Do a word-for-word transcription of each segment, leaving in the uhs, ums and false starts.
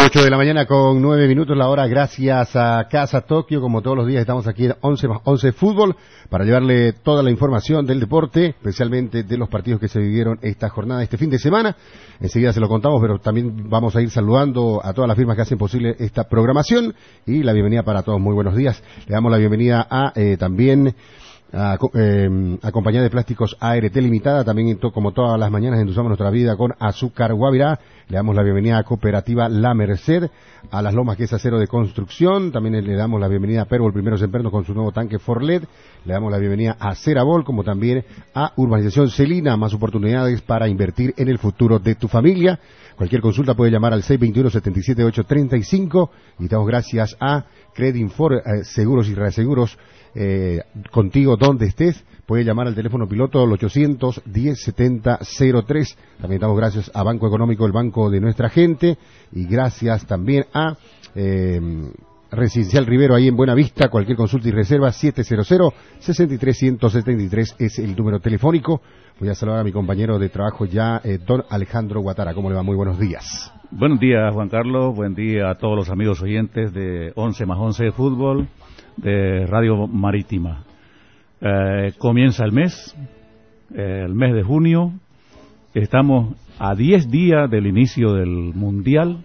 ocho de la mañana con nueve minutos la hora, gracias a Casa Tokio. Como todos los días estamos aquí en once más once Fútbol para llevarle toda la información del deporte, especialmente de los partidos que se vivieron esta jornada, este fin de semana. Enseguida se lo contamos, pero también vamos a ir saludando a todas las firmas que hacen posible esta programación y la bienvenida para todos. Muy buenos días. Le damos la bienvenida a eh, también... A, eh, a Compañía de Plásticos A R T Limitada, también to, como todas las mañanas endulzamos nuestra vida con Azúcar Guavirá. Le damos la bienvenida a Cooperativa La Merced, a Las Lomas, que es acero de construcción. También le damos la bienvenida a Pervo, el primero Semperno, con su nuevo tanque Forlet. Le damos la bienvenida a Cerabol, como también a Urbanización Celina, más oportunidades para invertir en el futuro de tu familia. Cualquier consulta puede llamar al seis dos uno, siete siete ocho, tres cinco y damos gracias a Credinfor, eh, Seguros y Reaseguros, eh, contigo donde estés. Puede llamar al teléfono piloto al ochocientos diez, setenta cero tres. También damos gracias a Banco Económico, el banco de nuestra gente, y gracias también a eh, Residencial Rivero, ahí en Buena Vista. Cualquier consulta y reserva, siete cero cero, seis tres uno siete tres es el número telefónico. Voy a saludar a mi compañero de trabajo ya, eh, don Alejandro Guatara. ¿Cómo le va? Muy buenos días. Buenos días, Juan Carlos. Buen día a todos los amigos oyentes de once más once de Fútbol, de Radio Marítima. Eh, comienza el mes, eh, el mes de junio. Estamos a diez días del inicio del Mundial.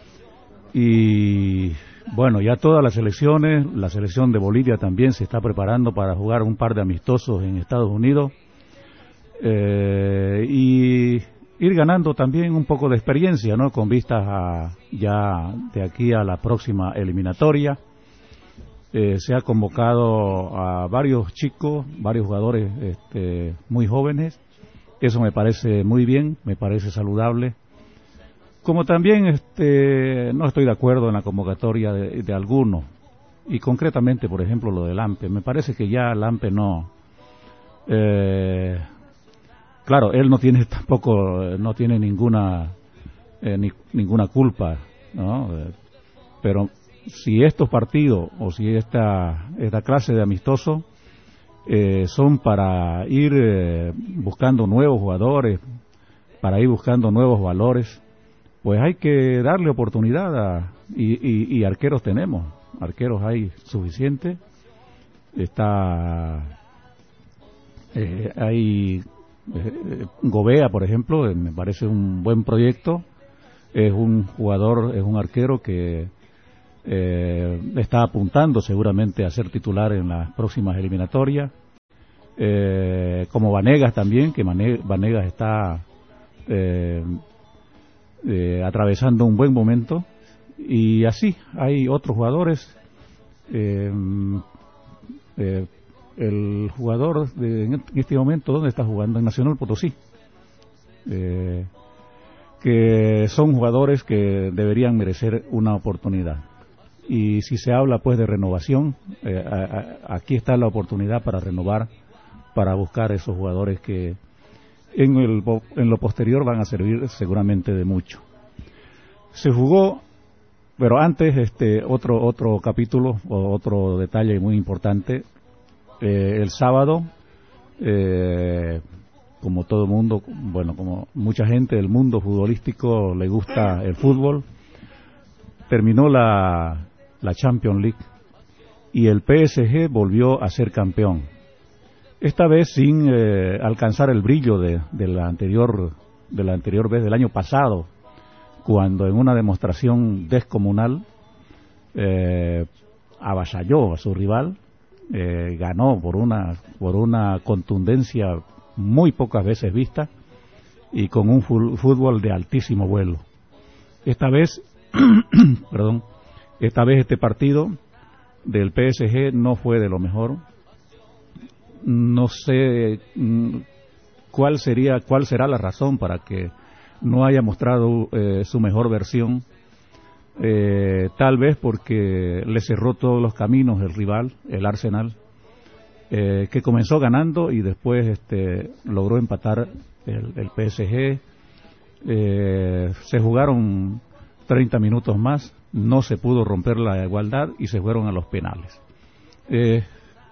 Y bueno, ya todas las selecciones, la selección de Bolivia también se está preparando para jugar un par de amistosos en Estados Unidos. Eh, y ir ganando también un poco de experiencia, ¿no? Con vistas a ya de aquí a la próxima eliminatoria. Eh, se ha convocado a varios chicos, varios jugadores este, muy jóvenes. Eso me parece muy bien, me parece saludable. Como también este, no estoy de acuerdo en la convocatoria de, de algunos. Y concretamente, por ejemplo, lo del Lampe. Me parece que ya Lampe no... Eh, Claro, él no tiene tampoco, no tiene ninguna eh, ni, ninguna culpa, ¿no? Eh, pero si estos partidos o si esta esta clase de amistosos eh, son para ir eh, buscando nuevos jugadores, para ir buscando nuevos valores, pues hay que darle oportunidad a, y, y, y arqueros tenemos, arqueros hay suficiente, está eh, hay Eh, Gobea, por ejemplo, eh, me parece un buen proyecto. Es un jugador, es un arquero que eh, está apuntando seguramente a ser titular en las próximas eliminatorias. Eh, como Vanegas también, que Vanegas está eh, eh, atravesando un buen momento. Y así, hay otros jugadores. Eh, eh, El jugador de, en este momento, ¿dónde está jugando? En Nacional Potosí. Eh, que son jugadores que deberían merecer una oportunidad. Y si se habla pues de renovación, eh, a, a, aquí está la oportunidad para renovar, para buscar esos jugadores que en, el, en lo posterior van a servir seguramente de mucho. Se jugó, pero antes este otro otro capítulo o otro detalle muy importante. Eh, el sábado, eh, como todo mundo, bueno, como mucha gente del mundo futbolístico le gusta el fútbol, terminó la, la Champions League y el P S G volvió a ser campeón. Esta vez sin eh, alcanzar el brillo de, de la anterior de la anterior vez del año pasado, cuando en una demostración descomunal eh, avasalló a su rival. Eh, ganó por una por una contundencia muy pocas veces vista y con un fútbol de altísimo vuelo. Esta vez, perdón, esta vez este partido del P S G no fue de lo mejor. No sé cuál sería cuál será la razón para que no haya mostrado eh, su mejor versión. Eh, tal vez porque le cerró todos los caminos el rival, el Arsenal, eh, que comenzó ganando y después este, logró empatar el, el P S G. Eh, se jugaron treinta minutos más, no se pudo romper la igualdad y se fueron a los penales. Eh,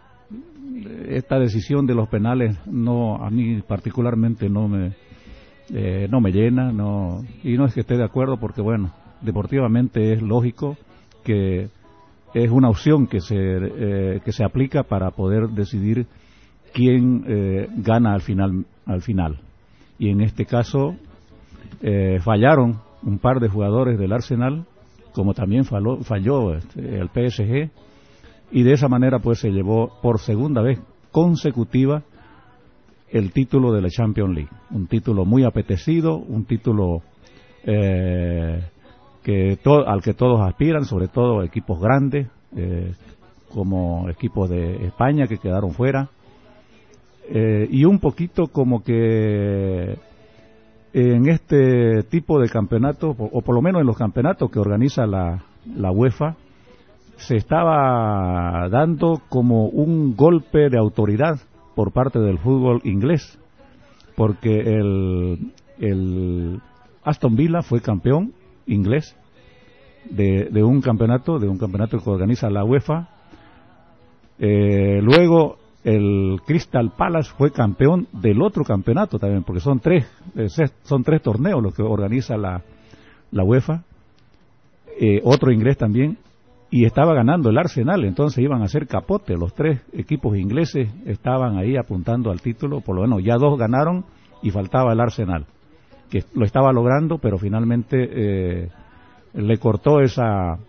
esta decisión de los penales no, a mí particularmente no me eh, no me llena, no, y no es que esté de acuerdo porque bueno, deportivamente es lógico que es una opción que se eh, que se aplica para poder decidir quién eh, gana al final al final. Y en este caso eh, fallaron un par de jugadores del Arsenal, como también falló, falló este, el P S G, y de esa manera pues se llevó por segunda vez consecutiva el título de la Champions League, un título muy apetecido, un título eh, que to- al que todos aspiran, sobre todo equipos grandes, eh, como equipos de España que quedaron fuera, eh, y un poquito como que en este tipo de campeonatos, o por lo menos en los campeonatos que organiza la, la UEFA, se estaba dando como un golpe de autoridad por parte del fútbol inglés, porque el, el Aston Villa fue campeón inglés de, de un campeonato, de un campeonato que organiza la UEFA. Eh, luego el Crystal Palace fue campeón del otro campeonato también, porque son tres, eh, son tres torneos los que organiza la, la UEFA, eh, otro inglés también, y estaba ganando el Arsenal, entonces iban a hacer capote, los tres equipos ingleses estaban ahí apuntando al título, por lo menos ya dos ganaron y faltaba el Arsenal, que lo estaba logrando, pero finalmente eh, le cortó esa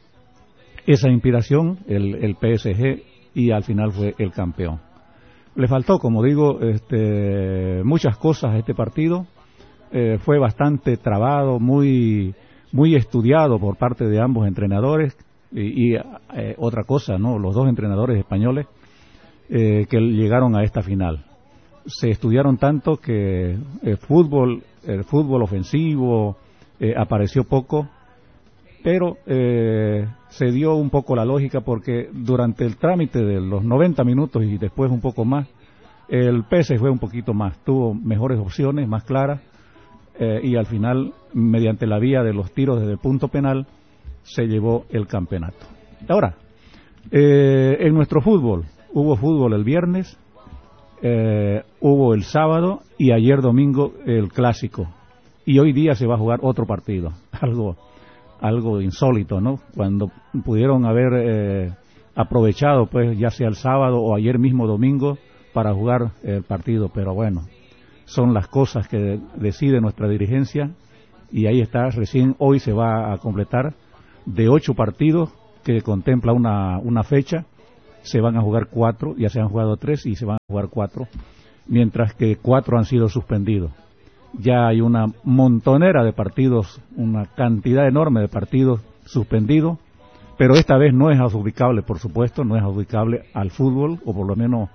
esa inspiración el, el P S G y al final fue el campeón. Le faltó, como digo, este, muchas cosas a este partido, eh, fue bastante trabado, muy muy estudiado por parte de ambos entrenadores. Y, y eh, otra cosa, ¿no? Los dos entrenadores españoles eh, que llegaron a esta final se estudiaron tanto que el fútbol, el fútbol ofensivo eh, apareció poco, pero eh, se dio un poco la lógica porque durante el trámite de los noventa minutos y después un poco más, el P S G fue un poquito más, tuvo mejores opciones, más claras, eh, y al final, mediante la vía de los tiros desde el punto penal, se llevó el campeonato. Ahora, eh, en nuestro fútbol, hubo fútbol el viernes, eh, hubo el sábado y ayer domingo el clásico. Y hoy día se va a jugar otro partido, algo algo insólito, ¿no? Cuando pudieron haber eh, aprovechado, pues, ya sea el sábado o ayer mismo domingo para jugar el partido, pero bueno, son las cosas que decide nuestra dirigencia y ahí está, recién hoy se va a completar. De ocho partidos que contempla una, una fecha, se van a jugar cuatro, ya se han jugado tres y se van a jugar cuatro, mientras que cuatro han sido suspendidos. Ya hay una montonera de partidos, una cantidad enorme de partidos suspendidos, pero esta vez no es adjudicable, por supuesto, no es adjudicable al fútbol, o por lo menos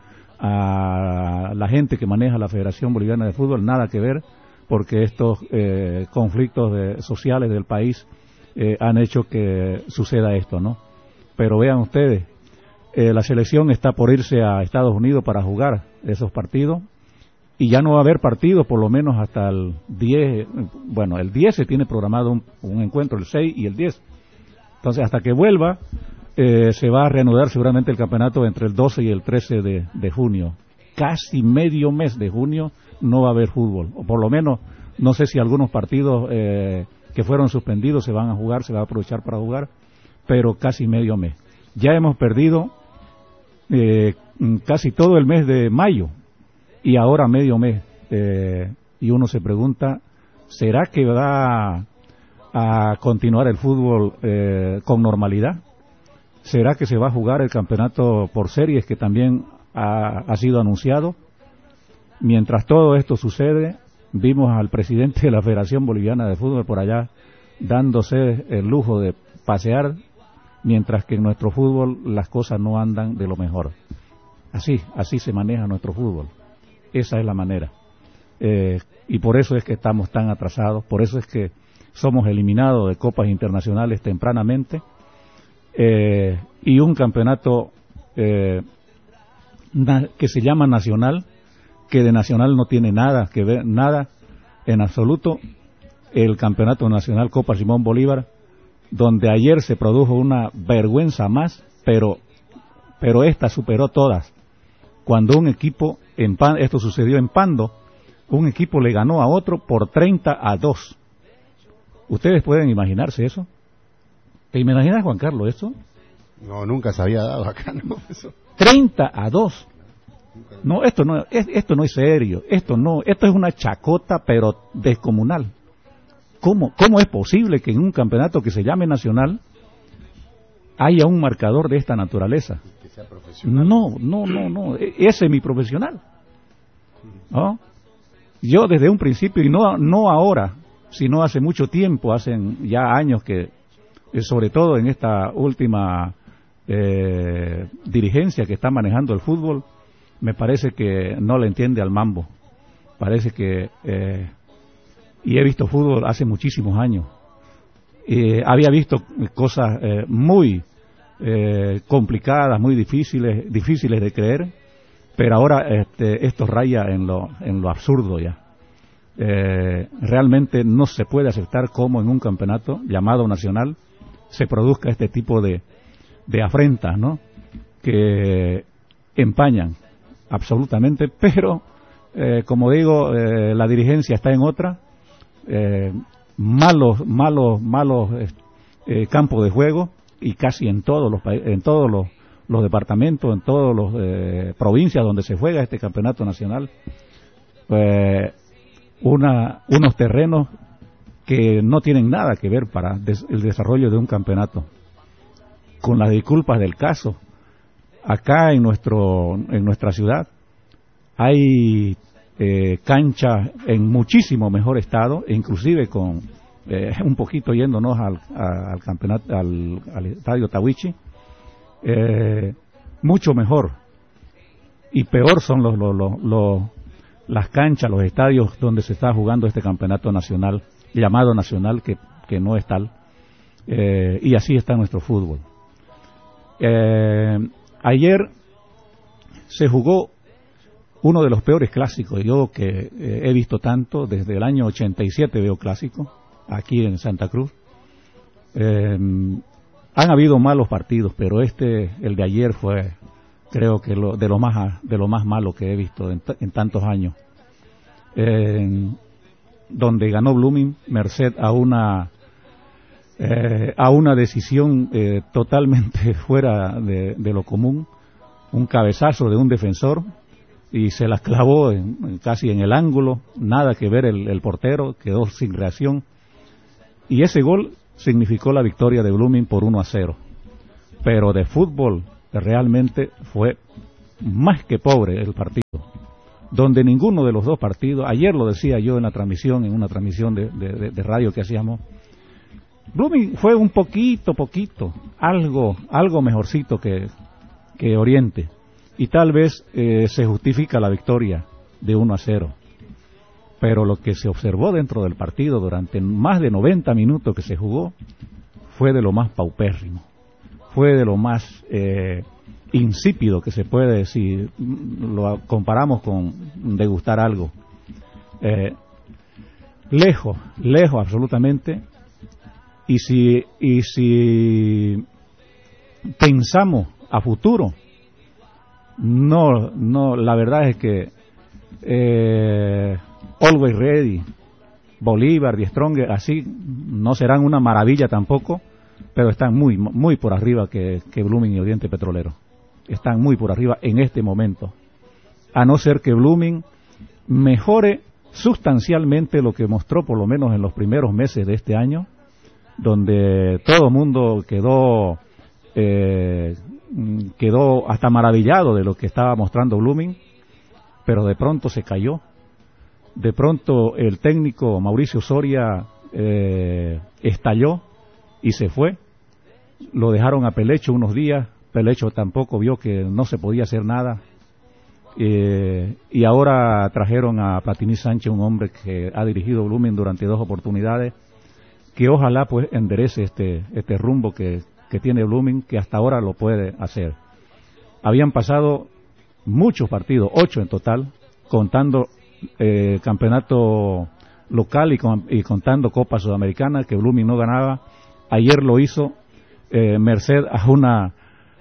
a la gente que maneja la Federación Boliviana de Fútbol, nada que ver, porque estos eh, conflictos de, sociales del país Eh, han hecho que suceda esto, ¿no? Pero vean ustedes, eh, la selección está por irse a Estados Unidos para jugar esos partidos y ya no va a haber partidos por lo menos hasta el diez, bueno, el diez se tiene programado un, un encuentro, el seis y el diez. Entonces, hasta que vuelva, eh, se va a reanudar seguramente el campeonato entre el doce y el trece de, de junio. Casi medio mes de junio no va a haber fútbol, o por lo menos, no sé si algunos partidos eh, que fueron suspendidos se van a jugar, se va a aprovechar para jugar, pero casi medio mes. Ya hemos perdido eh, casi todo el mes de mayo y ahora medio mes. Eh, y uno se pregunta, ¿será que va a continuar el fútbol eh, con normalidad? ¿Será que se va a jugar el campeonato por series que también ha, ha sido anunciado? Mientras todo esto sucede, vimos al presidente de la Federación Boliviana de Fútbol por allá dándose el lujo de pasear, mientras que en nuestro fútbol las cosas no andan de lo mejor. Así, así se maneja nuestro fútbol. Esa es la manera. Eh, y por eso es que estamos tan atrasados, por eso es que somos eliminados de copas internacionales tempranamente, eh, y un campeonato eh, na, que se llama nacional, que de nacional no tiene nada que ver, nada en absoluto, el campeonato nacional Copa Simón Bolívar, donde ayer se produjo una vergüenza más, pero pero esta superó todas. Cuando un equipo, en Pan, esto sucedió en Pando, un equipo le ganó a otro por treinta a dos. ¿Ustedes pueden imaginarse eso? ¿Te imaginas, Juan Carlos, eso? No, nunca se había dado acá, ¿no? Eso. treinta a dos. No, esto no, es, esto no es serio. Esto no, esto es una chacota, pero descomunal. ¿Cómo, cómo es posible que en un campeonato que se llame nacional haya un marcador de esta naturaleza? Que sea profesional. No, no, no, no. Ese es semiprofesional. ¿No? Yo desde un principio, y no, no ahora, sino hace mucho tiempo, hacen ya años que, sobre todo en esta última eh, dirigencia que está manejando el fútbol, me parece que no le entiende al mambo. Parece que, eh, y he visto fútbol hace muchísimos años, eh, había visto cosas eh, muy eh, complicadas, muy difíciles, difíciles de creer, pero ahora este, esto raya en lo, en lo absurdo ya. Eh, realmente no se puede aceptar cómo en un campeonato llamado nacional se produzca este tipo de, de afrentas, ¿no? Que empañan absolutamente, pero eh, como digo, eh, la dirigencia está en otra, eh, malos, malos, malos eh, campos de juego, y casi en todos los en todos los, los departamentos, en todas las eh, provincias donde se juega este campeonato nacional, pues una, unos terrenos que no tienen nada que ver para des, el desarrollo de un campeonato. Con las disculpas del caso, acá en nuestro en nuestra ciudad hay eh, canchas en muchísimo mejor estado, e inclusive con eh, un poquito yéndonos al, al campeonato, al, al estadio Tawichi, eh, mucho mejor, y peor son los, los, los, los las canchas, los estadios donde se está jugando este campeonato nacional, llamado nacional, que, que no es tal, eh, y así está nuestro fútbol. Eh, ayer se jugó uno de los peores clásicos, yo que eh, he visto tanto, desde el año ochenta y siete veo clásicos, aquí en Santa Cruz. Eh, han habido malos partidos, pero este, el de ayer, fue, creo que lo, de lo más de lo más malo que he visto en, en tantos años, eh, donde ganó Blooming merced a una eh, a una decisión eh, totalmente fuera de, de lo común, un cabezazo de un defensor y se las clavó en, casi en el ángulo, nada que ver el, el portero, quedó sin reacción, y ese gol significó la victoria de Blooming por uno a cero. Pero de fútbol realmente fue más que pobre el partido, donde ninguno de los dos partidos, ayer lo decía yo en la transmisión, en una transmisión de, de, de radio que hacíamos, Blooming fue un poquito, poquito, algo, algo mejorcito que, que Oriente, y tal vez eh, se justifica la victoria de uno a cero. Pero lo que se observó dentro del partido durante más de noventa minutos que se jugó fue de lo más paupérrimo, fue de lo más eh, insípido que se puede decir, lo comparamos con degustar algo. Eh, lejos, lejos absolutamente, y si, y si pensamos a futuro, no, no, la verdad es que eh, Always Ready, Bolívar, Die Strongest, así no serán una maravilla tampoco, pero están muy muy por arriba que, que Blooming y Oriente Petrolero. Están muy por arriba en este momento. A no ser que Blooming mejore sustancialmente lo que mostró por lo menos en los primeros meses de este año, donde todo el mundo quedó eh, quedó hasta maravillado de lo que estaba mostrando Blooming, pero de pronto se cayó. De pronto el técnico Mauricio Soria eh, estalló y se fue. Lo dejaron a Pelecho unos días. Pelecho tampoco vio que no se podía hacer nada. Eh, y ahora trajeron a Platini Sánchez, un hombre que ha dirigido Blooming durante dos oportunidades, que ojalá pues enderece este, este rumbo que, que tiene Blooming, que hasta ahora lo puede hacer. Habían pasado muchos partidos, ocho en total, contando eh, campeonato local y, con, y contando Copa Sudamericana, que Blooming no ganaba. Ayer lo hizo eh, merced a una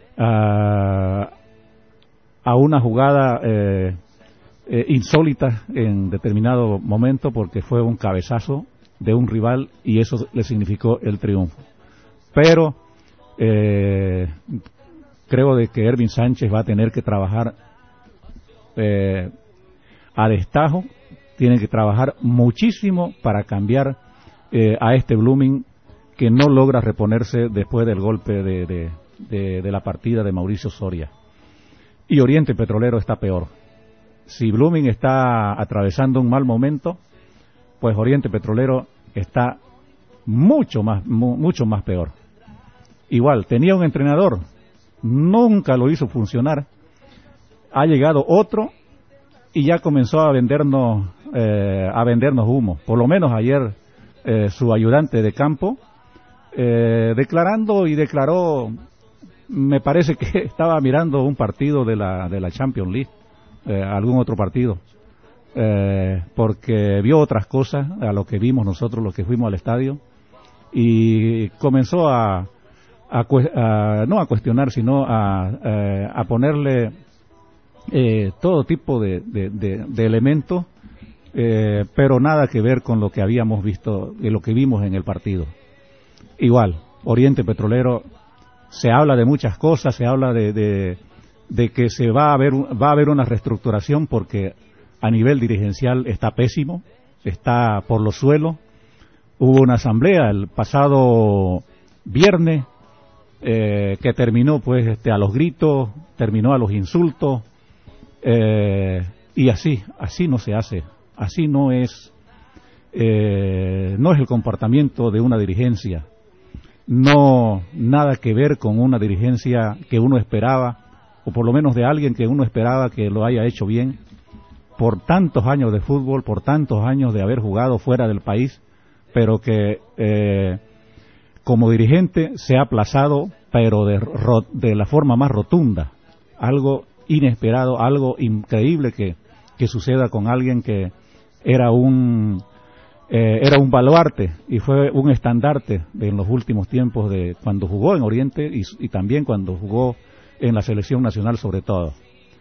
a, a una jugada eh, eh, insólita en determinado momento, porque fue un cabezazo de un rival y eso le significó el triunfo. Pero eh, creo de que Ervin Sánchez va a tener que trabajar eh, a destajo, tiene que trabajar muchísimo para cambiar eh, a este Blooming que no logra reponerse después del golpe de, de, de, de la partida de Mauricio Soria. Y Oriente Petrolero está peor. Si Blooming está atravesando un mal momento, pues Oriente Petrolero está mucho más, mu, mucho más peor. Igual, tenía un entrenador, nunca lo hizo funcionar, ha llegado otro y ya comenzó a vendernos, eh, a vendernos humo. Por lo menos ayer eh, su ayudante de campo, eh, declarando y declaró, me parece que estaba mirando un partido de la, de la Champions League, eh, algún otro partido. Eh, porque vio otras cosas a lo que vimos nosotros los que fuimos al estadio y comenzó a, a, a no a cuestionar sino a, a, a ponerle eh, todo tipo de, de, de, de elementos eh, pero nada que ver con lo que habíamos visto, de lo que vimos en el partido. Igual, Oriente Petrolero, se habla de muchas cosas, se habla de, de, de que se va a haber va a haber una reestructuración porque a nivel dirigencial está pésimo, está por los suelos. Hubo una asamblea el pasado viernes eh, que terminó pues este, a los gritos, terminó a los insultos eh, y así, así no se hace, así no es, eh, no es el comportamiento de una dirigencia, no nada que ver con una dirigencia que uno esperaba o por lo menos de alguien que uno esperaba que lo haya hecho bien. Por tantos años de fútbol, por tantos años de haber jugado fuera del país, pero que eh, como dirigente se ha aplazado, pero de, de la forma más rotunda. Algo inesperado, algo increíble que, que suceda con alguien que era un eh, era un baluarte y fue un estandarte de, en los últimos tiempos de cuando jugó en Oriente y, y también cuando jugó en la selección nacional sobre todo.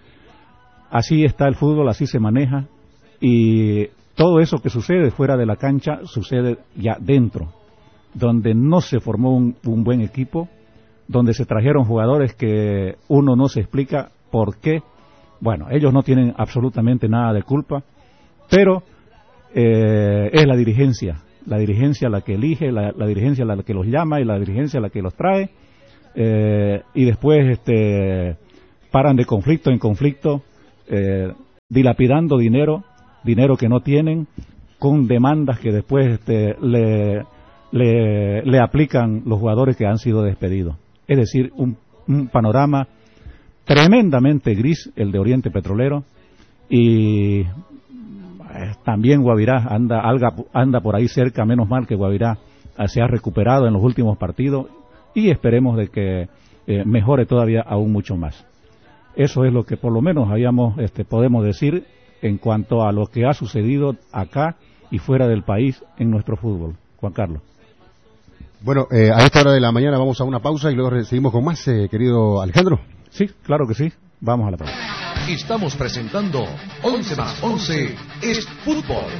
Así está el fútbol, así se maneja y todo eso que sucede fuera de la cancha sucede ya dentro, donde no se formó un, un buen equipo, donde se trajeron jugadores que uno no se explica por qué. Bueno, ellos no tienen absolutamente nada de culpa, pero eh, es la dirigencia, la dirigencia la que elige, la, la dirigencia la que los llama y la dirigencia la que los trae eh, y después este, paran de conflicto en conflicto. Eh, dilapidando dinero, dinero que no tienen, con demandas que después este, le, le, le aplican los jugadores que han sido despedidos. Es decir, un, un panorama tremendamente gris el de Oriente Petrolero y eh, también Guavirá anda, anda, anda por ahí cerca, menos mal que Guavirá eh, se ha recuperado en los últimos partidos y esperemos de que eh, mejore todavía aún mucho más. Eso es lo que por lo menos habíamos, este, podemos decir en cuanto a lo que ha sucedido acá y fuera del país en nuestro fútbol. Juan Carlos. Bueno, eh, a esta hora de la mañana vamos a una pausa y luego seguimos con más, eh, querido Alejandro. Sí, claro que sí. Vamos a la pausa. Estamos presentando once más once es fútbol.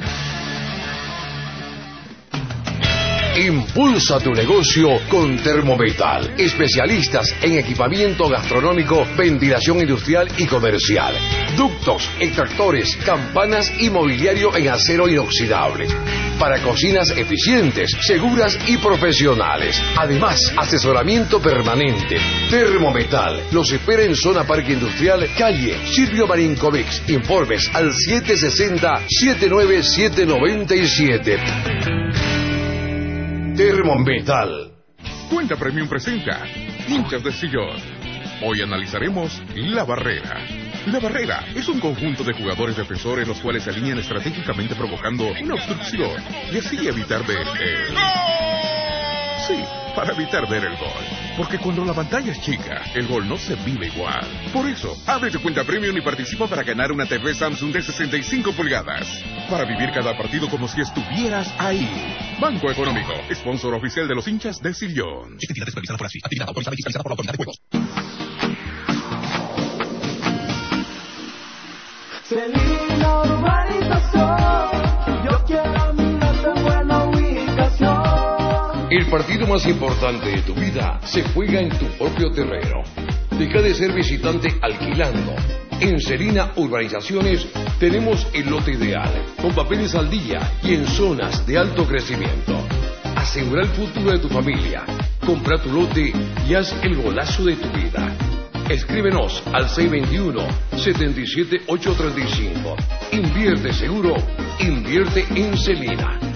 Impulsa tu negocio con Termometal. Especialistas en equipamiento gastronómico, ventilación industrial y comercial. Ductos, extractores, campanas y mobiliario en acero inoxidable. Para cocinas eficientes, seguras y profesionales. Además, asesoramiento permanente. Termometal los espera en zona Parque Industrial, calle Silvio Marinkovic. Informes al siete sesenta, setenta y nueve, setecientos noventa y siete. Termometal. Cuenta Premium presenta Hinchas de Sillón. Hoy analizaremos La Barrera. La Barrera es un conjunto de jugadores defensores los cuales se alinean estratégicamente provocando una obstrucción y así evitar ver el... Sí, para evitar ver el gol. Porque cuando la pantalla es chica, el gol no se vive igual. Por eso, abre tu cuenta Premium y participa para ganar una T V Samsung de sesenta y cinco pulgadas. Para vivir cada partido como si estuvieras ahí. Banco Económico, sponsor oficial de los hinchas de Sillón. Actividad supervisada por ASFI. Actividad autorizada y fiscalizada por la Autoridad de Juegos. Celina urbanización, yo quiero mi norte buena huida. partido más importante de tu vida se juega en tu propio terreno. Deja de ser visitante alquilando. En Celina Urbanizaciones tenemos el lote ideal, con papeles al día y en zonas de alto crecimiento. Asegura el futuro de tu familia. Compra tu lote y haz el golazo de tu vida. Escríbenos al seis dos uno, siete siete ocho tres cinco. Invierte seguro, invierte en Celina.